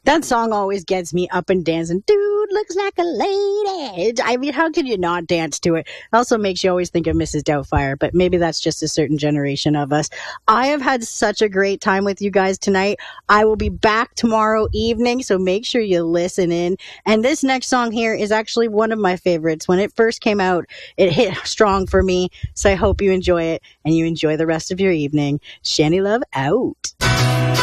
That song always gets me up and dancing. Dude looks like a lady. I mean, how can you not dance to it? It also makes you always think of Mrs. Doubtfire, but maybe that's just a certain generation of us. I have had such a great time with you guys tonight. I will be back tomorrow evening, so make sure you listen in. And this next song here is actually one of my favorites. When it first came out, it hit strong for me, so I hope you enjoy it and you enjoy the rest of your evening. Shanny Love out.